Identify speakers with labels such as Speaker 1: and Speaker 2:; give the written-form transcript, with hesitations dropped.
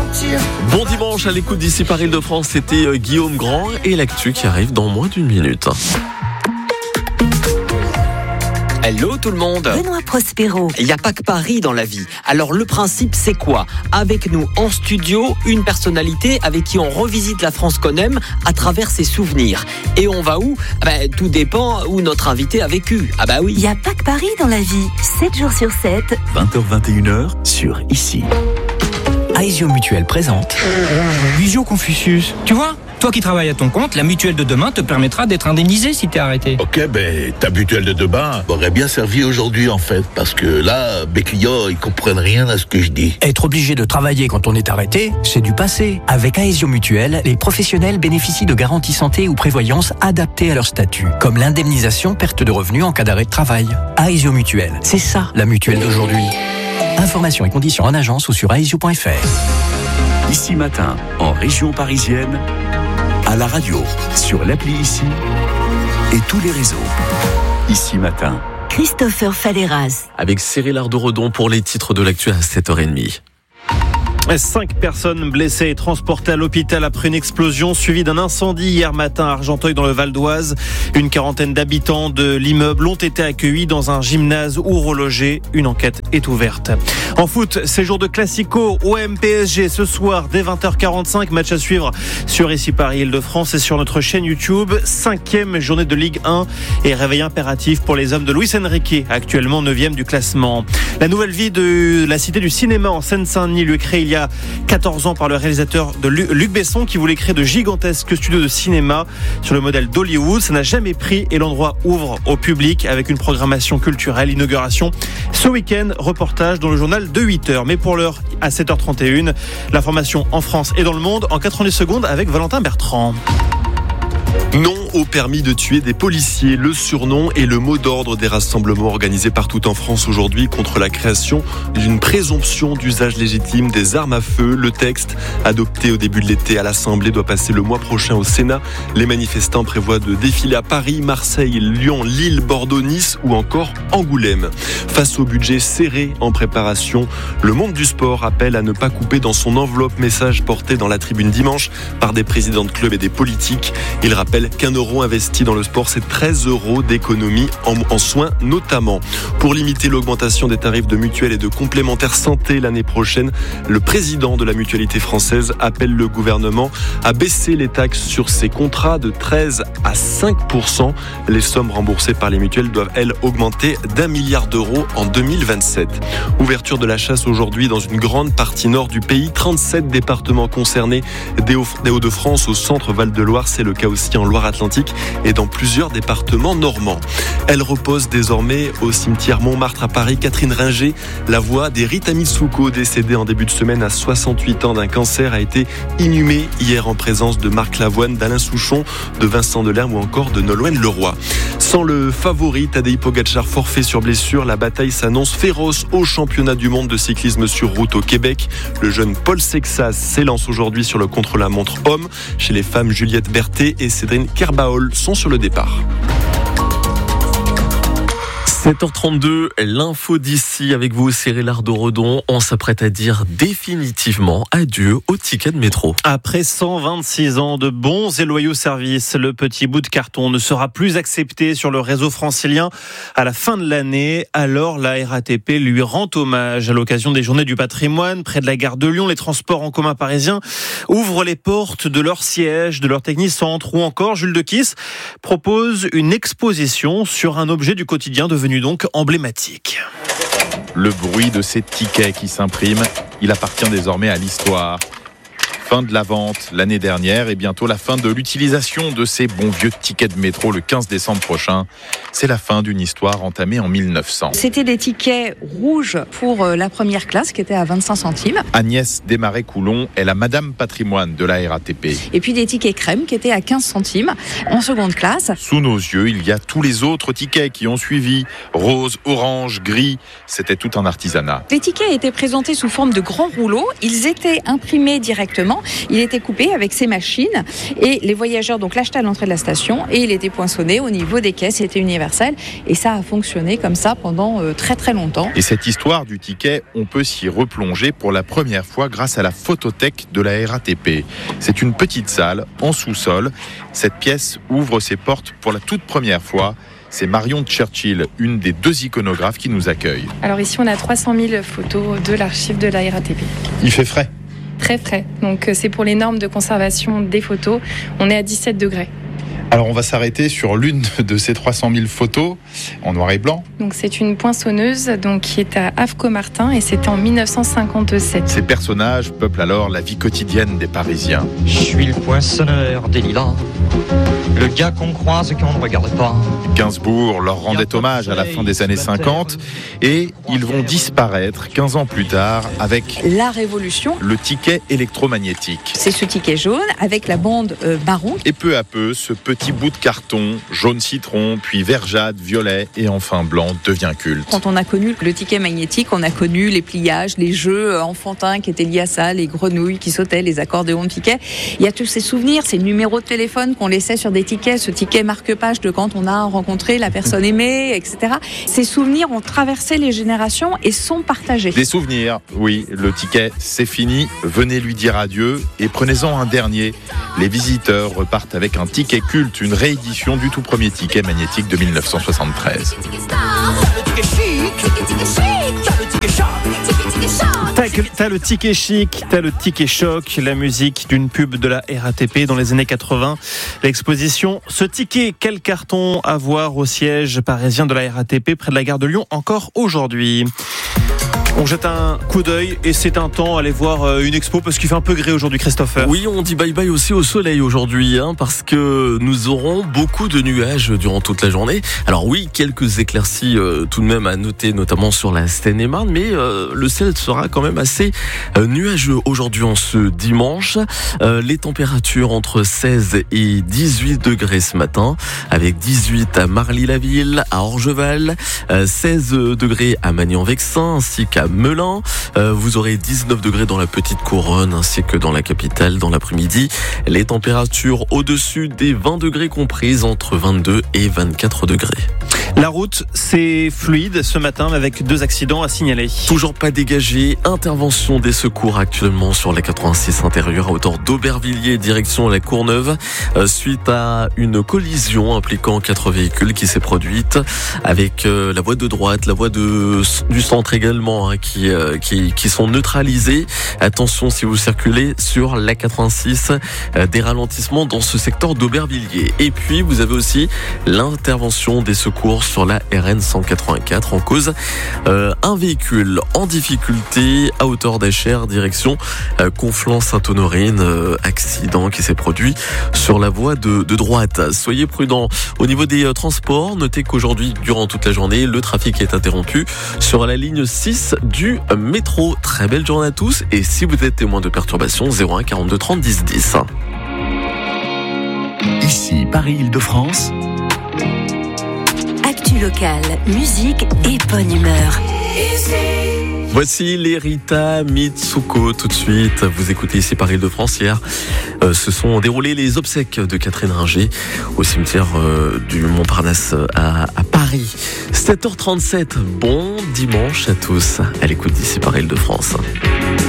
Speaker 1: Bon dimanche à l'écoute d'ici par Île-de-France, c'était Guillaume Grand et l'actu qui arrive dans moins d'une minute.
Speaker 2: Hello tout le monde.
Speaker 3: Benoît Prospero.
Speaker 2: Il n'y a pas que Paris dans la vie. Alors le principe c'est quoi ? Avec nous en studio, une personnalité avec qui on revisite la France qu'on aime à travers ses souvenirs. Et on va où ? Tout dépend où notre invité a vécu. Ah bah oui.
Speaker 3: Il n'y a pas que Paris dans la vie. 7 jours sur 7.
Speaker 4: 20h-21h sur Ici. Aesio Mutuelle présente
Speaker 5: Visio Confucius. Tu vois ? Toi qui travailles à ton compte, la mutuelle de demain te permettra d'être indemnisé si t'es arrêté.
Speaker 6: Ok, ta mutuelle de demain m'aurait bien servi aujourd'hui en fait, parce que là, mes clients, ils comprennent rien à ce que je dis.
Speaker 4: Être obligé de travailler quand on est arrêté, c'est du passé. Avec Aesio Mutuelle, les professionnels bénéficient de garanties santé ou prévoyance adaptées à leur statut, comme l'indemnisation perte de revenus en cas d'arrêt de travail. Aesio Mutuelle, c'est ça la mutuelle d'aujourd'hui. Informations et conditions en agence ou sur aesio.fr.
Speaker 7: Ici matin, en région parisienne, à la radio, sur l'appli Ici et tous les réseaux. Ici matin.
Speaker 3: Christopher Falleras.
Speaker 1: Avec Cyril Ardo-Redon pour les titres de l'actu à 7h30.
Speaker 8: 5 personnes blessées et transportées à l'hôpital après une explosion suivie d'un incendie hier matin à Argenteuil dans le Val d'Oise. Une quarantaine d'habitants de l'immeuble ont été accueillis dans un gymnase ou relogés. Une enquête est ouverte. En foot, c'est jour de Classico OM PSG ce soir dès 20h45. Match à suivre sur Ici Paris Île-de-France et sur notre chaîne YouTube. 5e journée de Ligue 1 et réveil impératif pour les hommes de Luis Enrique, actuellement 9e du classement. La nouvelle vie de la Cité du Cinéma en Seine-Saint-Denis lui est créée il y a 14 ans par le réalisateur de Luc Besson qui voulait créer de gigantesques studios de cinéma sur le modèle d'Hollywood. Ça n'a jamais pris et l'endroit ouvre au public avec une programmation culturelle. Inauguration ce week-end, reportage dans le journal de 8h. Mais pour l'heure, à 7h31, l'information en France et dans le monde en 90 secondes avec Valentin Bertrand.
Speaker 1: Non au permis de tuer des policiers, le surnom et le mot d'ordre des rassemblements organisés partout en France aujourd'hui contre la création d'une présomption d'usage légitime des armes à feu. Le texte, adopté au début de l'été à l'Assemblée, doit passer le mois prochain au Sénat. Les manifestants prévoient de défiler à Paris, Marseille, Lyon, Lille, Bordeaux, Nice ou encore Angoulême. Face au budget serré en préparation, le monde du sport appelle à ne pas couper dans son enveloppe. Message porté dans la tribune dimanche par des présidents de clubs et des politiques. Il rappelle qu'un euro investi dans le sport, c'est 13 € d'économie en soins notamment. Pour limiter l'augmentation des tarifs de mutuelles et de complémentaires santé l'année prochaine, le président de la mutualité française appelle le gouvernement à baisser les taxes sur ses contrats de 13 à 5%. Les sommes remboursées par les mutuelles doivent, elles, augmenter d'1 milliard d'euros en 2027. Ouverture de la chasse aujourd'hui dans une grande partie nord du pays. 37 départements concernés des Hauts-de-France au centre Val-de-Loire. C'est le cas aussi en Loire-Atlantique et dans plusieurs départements normands. Elle repose désormais au cimetière Montmartre à Paris. Catherine Ringer, la voix d'Erita Mitsuko, décédée en début de semaine à 68 ans d'un cancer, a été inhumée hier en présence de Marc Lavoine, d'Alain Souchon, de Vincent Delerme ou encore de Nolwenn Leroy. Sans le favori Tadej Pogačar, forfait sur blessure, la bataille s'annonce féroce au championnat du monde de cyclisme sur route au Québec. Le jeune Paul Sexas s'élance aujourd'hui sur le contre-la-montre homme. Chez les femmes, Juliette Berthet et Cédrine Kerbaol sont sur le départ. 7h32, l'info d'ici avec vous, Cyril Ardo-Redon. On s'apprête à dire définitivement adieu au ticket de métro.
Speaker 8: Après 126 ans de bons et loyaux services, le petit bout de carton ne sera plus accepté sur le réseau francilien à la fin de l'année. Alors la RATP lui rend hommage à l'occasion des Journées du patrimoine. Près de la gare de Lyon, les transports en commun parisiens ouvrent les portes de leur siège, de leur technicentre ou encore Jules Dequisse propose une exposition sur un objet du quotidien devenu donc emblématique.
Speaker 9: Le bruit de ces tickets qui s'impriment, il appartient désormais à l'histoire. Fin de la vente l'année dernière et bientôt la fin de l'utilisation de ces bons vieux tickets de métro le 15 décembre prochain. C'est la fin d'une histoire entamée en 1900.
Speaker 10: C'était des tickets rouges pour la première classe qui était à 25 centimes.
Speaker 9: Agnès Desmarais-Coulon est la Madame Patrimoine de la RATP.
Speaker 10: Et puis des tickets crème qui étaient à 15 centimes en seconde classe.
Speaker 9: Sous nos yeux, il y a tous les autres tickets qui ont suivi. Rose, orange, gris, c'était tout un artisanat.
Speaker 10: Les tickets étaient présentés sous forme de grands rouleaux. Ils étaient imprimés directement Il était coupé avec ces machines et les voyageurs donc l'achetaient à l'entrée de la station et il était poinçonné au niveau des caisses, c'était universel et ça a fonctionné comme ça pendant très très longtemps.
Speaker 9: Et cette histoire du ticket, on peut s'y replonger pour la première fois grâce à la photothèque de la RATP. C'est une petite salle en sous-sol. Cette pièce ouvre ses portes pour la toute première fois. C'est Marion Churchill, une des 2 iconographes qui nous accueille.
Speaker 11: Alors ici, on a 300 000 photos de l'archive de la RATP.
Speaker 9: Il fait frais ?
Speaker 11: Très frais. Donc c'est pour les normes de conservation des photos. On est à 17 degrés.
Speaker 12: Alors on va s'arrêter sur l'une de ces 300 000 photos en noir et blanc.
Speaker 11: Donc c'est une poinçonneuse qui est à Avco-Martin et c'était en 1957.
Speaker 9: Ces personnages peuplent alors la vie quotidienne des Parisiens.
Speaker 13: Je suis le poinçonneur des lilas, le gars qu'on croise et qu'on ne regarde pas.
Speaker 9: Gainsbourg leur rendait hommage à la fin des années 50 et ils vont disparaître 15 ans plus tard avec
Speaker 10: la révolution,
Speaker 9: le ticket électromagnétique.
Speaker 10: C'est ce ticket jaune avec la bande marron.
Speaker 9: Et peu à peu, ce petit bout de carton, jaune citron, puis vert jade, violet et enfin blanc devient culte.
Speaker 10: Quand on a connu le ticket magnétique, on a connu les pliages, les jeux enfantins qui étaient liés à ça, les grenouilles qui sautaient, les accordéons de tickets. Il y a tous ces souvenirs, ces numéros de téléphone qu'on laissait sur des tickets, ce ticket marque-page de quand on a rencontré la personne aimée, etc. Ces souvenirs ont traversé les générations et sont partagés.
Speaker 9: Des souvenirs, oui, le ticket c'est fini, venez lui dire adieu et prenez-en un dernier. Les visiteurs repartent avec un ticket culte, une réédition du tout premier ticket magnétique de 1973.
Speaker 8: T'as le ticket chic, t'as le ticket choc, la musique d'une pub de la RATP dans les années 80. L'exposition Ce ticket, quel carton à voir au siège parisien de la RATP près de la gare de Lyon encore aujourd'hui. On jette un coup d'œil et c'est un temps à aller voir une expo parce qu'il fait un peu gris aujourd'hui, Christopher.
Speaker 14: Oui, on dit bye bye aussi au soleil aujourd'hui, parce que nous aurons beaucoup de nuages durant toute la journée. Alors oui, quelques éclaircies tout de même à noter, notamment sur la Seine-et-Marne, mais le ciel sera quand même assez nuageux aujourd'hui en ce dimanche. Les températures entre 16 et 18 degrés ce matin, avec 18 à Marly-la-Ville, à Orgeval, 16 degrés à Magnan-Vexin, ainsi qu'à Melun. Vous aurez 19 degrés dans la petite couronne ainsi que dans la capitale dans l'après-midi. Les températures au-dessus des 20 degrés comprises entre 22 et 24 degrés.
Speaker 8: La route, c'est fluide ce matin avec 2 accidents à signaler.
Speaker 14: Toujours pas dégagé. Intervention des secours actuellement sur la 86 intérieure à hauteur d'Aubervilliers, direction la Courneuve, suite à une collision impliquant 4 véhicules qui s'est produite avec la voie de droite, la voie du centre également qui sont neutralisés. Attention si vous circulez sur la 86, des ralentissements dans ce secteur d'Aubervilliers. Et puis vous avez aussi l'intervention des secours sur la RN 184 en cause un véhicule en difficulté à hauteur d'Acher, direction Conflans-Sainte-Honorine, accident qui s'est produit sur la voie de droite. Soyez prudents au niveau des transports. Notez qu'aujourd'hui, durant toute la journée, le trafic est interrompu sur la ligne 6 du métro. Très belle journée à tous et si vous êtes témoin de perturbations, 01 42 30 10 10.
Speaker 7: Ici Paris-Île-de-France.
Speaker 3: Actu locale, musique et bonne humeur.
Speaker 14: Voici les Rita Mitsuko tout de suite. Vous écoutez ici Paris-Île-de-France. Hier, se sont déroulées les obsèques de Catherine Ringer au cimetière du Montparnasse à Paris. 7h37. Bon dimanche à tous. À l'écoute d'ici Paris-Île-de-France.